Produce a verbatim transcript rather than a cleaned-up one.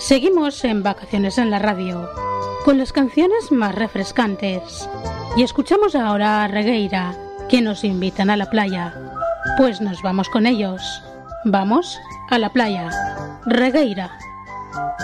Seguimos en Vacaciones en la Radio, con las canciones más refrescantes. Y escuchamos ahora a Regueira, que nos invitan a la playa. Pues nos vamos con ellos. Vamos a la playa. Regueira.